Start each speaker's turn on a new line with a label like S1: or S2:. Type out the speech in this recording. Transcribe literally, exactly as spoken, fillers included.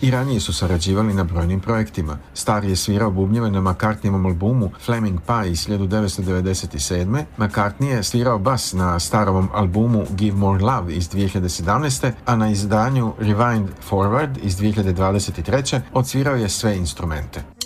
S1: I ranije su sarađivali na brojnim projektima. Starr je svirao bubnjeve na McCartneyevom albumu Flaming Pie iz hiljadu devetsto devedeset sedme. McCartney je svirao bas na Starrovom albumu Give More Love iz dvije hiljade sedamnaeste. a na izdanju Rewind Forward iz dvije hiljade dvadeset treće. odsvirao je sve instrumente.